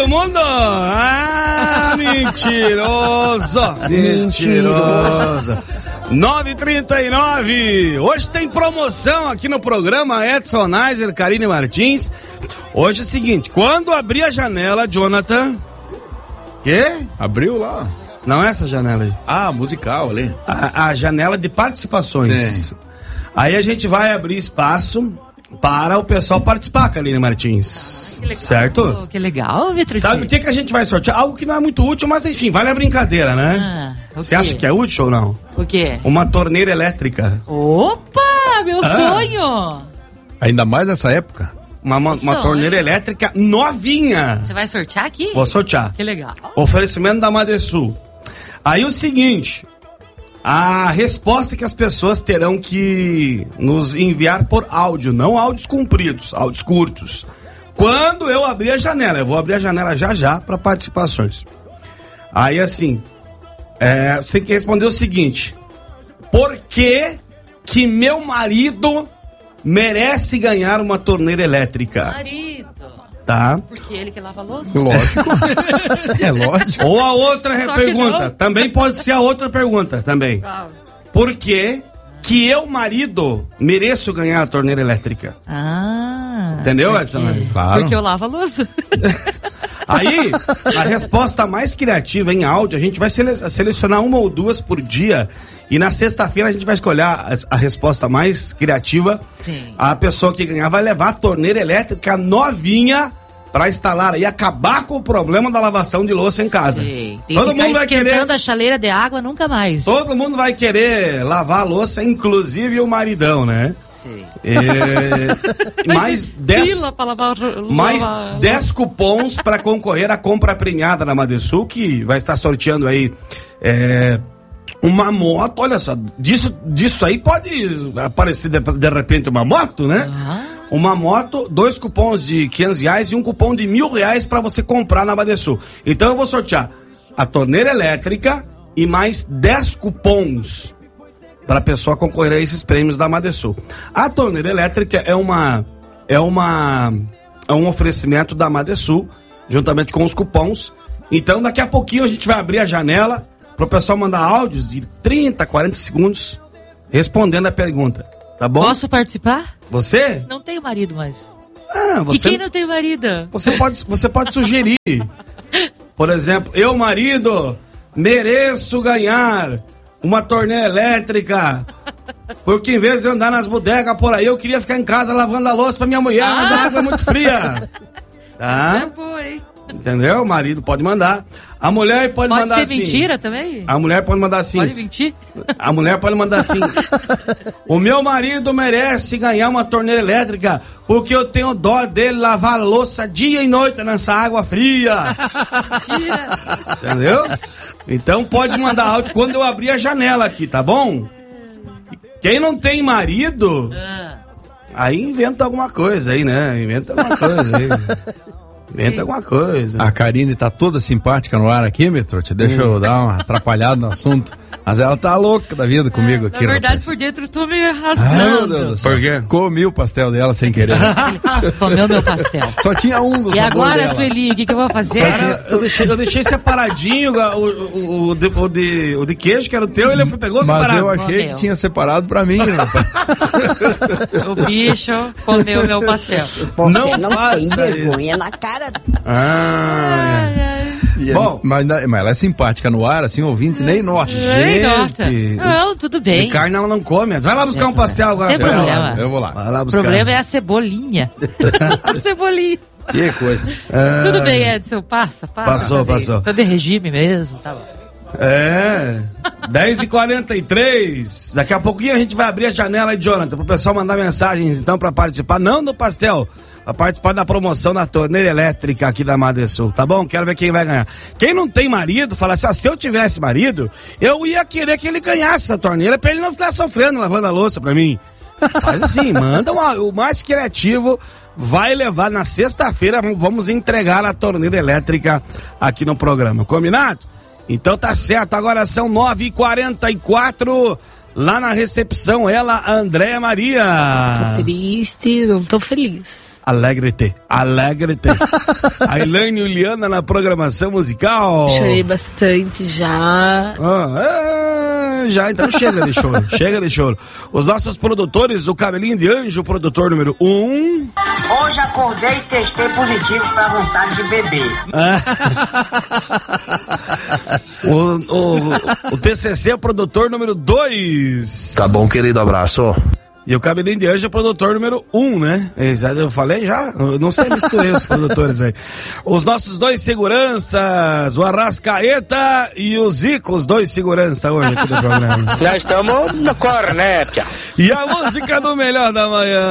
todo mundo? Ah, mentiroso. Mentiroso. 9h39. Hoje tem promoção aqui no programa Edson Neiser, Karine Martins. Hoje é o seguinte, quando abrir a janela, Jonathan... Quê? Abriu lá. Não é essa janela aí? Ah, musical ali. A janela de participações. Sim. Aí a gente vai abrir espaço para o pessoal participar, Karine Martins. Que legal, certo? Que legal, Vitor. Sabe o que a gente vai sortear? Algo que não é muito útil, mas enfim, vale a brincadeira, né? Você acha que é útil ou não? O quê? Uma torneira elétrica. Opa, meu sonho! Ainda mais nessa época. Uma torneira elétrica novinha. Você vai sortear aqui? Vou sortear. Que legal. Oferecimento da Madesul. Aí o seguinte, a resposta que as pessoas terão que nos enviar por áudio, não áudios compridos, áudios curtos. Quando eu abrir a janela, eu vou abrir a janela já para participações. Aí assim, você tem que responder o seguinte: por que meu marido merece ganhar uma torneira elétrica? Marido. Tá? Porque ele que lava a louça? Lógico. É lógico. Ou a outra pergunta, não. também pode ser a outra pergunta também. Por que eu, marido, mereço ganhar a torneira elétrica? Entendeu, Edson? Claro. Porque eu lavo a louça. Aí, a resposta mais criativa em áudio, a gente vai selecionar uma ou duas por dia. E na sexta-feira a gente vai escolher a resposta mais criativa. Sim. A pessoa que ganhar vai levar a torneira elétrica novinha para instalar e acabar com o problema da lavação de louça em casa. Sim. Tem Todo que mundo vai esquentando querer a chaleira de água nunca mais. Todo mundo vai querer lavar a louça, inclusive o maridão, né? Sim. Mais 10 cupons para concorrer à compra premiada na Madesul, que vai estar sorteando aí uma moto. Olha só, disso aí pode aparecer de repente uma moto, né? Uma moto, 2 cupons de R$500 e um cupom de R$1.000 para você comprar na Madesul. Então eu vou sortear a torneira elétrica e mais 10 cupons para a pessoa concorrer a esses prêmios da Madesul. A torneira elétrica é um oferecimento da Madesul, juntamente com os cupons. Então daqui a pouquinho a gente vai abrir a janela para o pessoal mandar áudios de 30, 40 segundos respondendo a pergunta, tá bom? Posso participar? Você? Não tenho marido mais. Você... E quem não tem marido? Você pode sugerir. Por exemplo, eu, marido, mereço ganhar uma torneira elétrica, porque em vez de eu andar nas bodegas por aí, eu queria ficar em casa lavando a louça pra minha mulher, mas a água é muito fria. Tá? É boa, hein? Entendeu? O marido pode mandar. A mulher pode mandar assim. Pode ser mentira também? A mulher pode mandar assim. Pode mentir? A mulher pode mandar assim: o meu marido merece ganhar uma torneira elétrica, porque eu tenho dó dele lavar a louça dia e noite nessa água fria. Entendeu? Então pode mandar áudio quando eu abrir a janela aqui, tá bom? Quem não tem marido, aí inventa alguma coisa aí, né? Inventa alguma coisa aí. Inventa alguma coisa. A Karine tá toda simpática no ar aqui, Metrote. Deixa eu dar uma atrapalhada no assunto. Mas ela tá louca da vida comigo aqui. Na verdade, rapaz. por dentro eu tô me rasgando. Meu Deus do céu. Por quê? Comi o pastel dela sem querer. Comeu meu pastel. Só tinha um dos E agora, dela. Sueli, o que eu vou fazer? Eu deixei separadinho o de queijo, que era o teu, ele pegou Mas separado. eu achei que tinha separado pra mim, rapaz. O bicho comeu meu pastel. Você Não não faça tem vergonha isso. na cara. Bom, mas ela é simpática no ar, assim, ouvinte, nem nota. Nem nota. gente. Não, tudo bem. De carne ela não come. Vai lá buscar um pastel agora. Tem problema. Eu vou lá. Vai lá O buscar. problema é a cebolinha. A cebolinha. Que coisa. Tudo bem, Edson, passa. Passou. Tô de regime mesmo, tá bom. 10h43. Daqui a pouquinho a gente vai abrir a janela aí, Jonathan, pro pessoal mandar mensagens então pra participar, não do pastel, pra participar da promoção da torneira elétrica aqui da Madesul, tá bom? Quero ver quem vai ganhar. Quem não tem marido, fala assim: se eu tivesse marido, eu ia querer que ele ganhasse essa torneira pra ele não ficar sofrendo lavando a louça pra mim. Faz assim, manda o mais criativo. Vai levar na sexta-feira, vamos entregar a torneira elétrica aqui no programa, combinado? Então tá certo, agora são 9h44. Lá na recepção, ela, Andréa Maria. Tô triste, não tô feliz. Alegre-te. A Elaine Juliana na programação musical. Chorei bastante já. Já, então chega de choro. Os nossos produtores, o Cabelinho de Anjo, produtor número 1. Hoje acordei e testei positivo pra vontade de beber. O TCC é produtor número 2. Tá bom, querido, abraço. E o Cabelinho de Anjo é produtor número 1, né? Eu falei já, eu não sei misturar os produtores aí. Os nossos 2 seguranças, o Arrascaeta e o Zico, os 2 seguranças hoje aqui do programa. Nós estamos no corneta. E a música do Melhor da Manhã.